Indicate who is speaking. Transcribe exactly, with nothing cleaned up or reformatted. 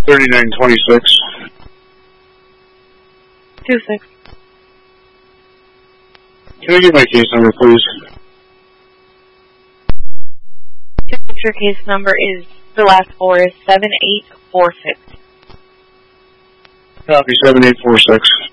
Speaker 1: thirty-nine twenty-six.
Speaker 2: Two six.
Speaker 1: Can I get my case number, please?
Speaker 2: Your case number is, the last four is seven eight four six.
Speaker 1: Copy, seven eight four six.